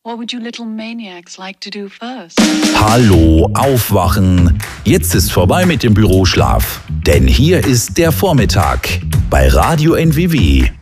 What would you little maniacs like to do first? Hallo, aufwachen. Jetzt ist vorbei mit dem Büroschlaf. Denn hier ist der Vormittag bei Radio NWW.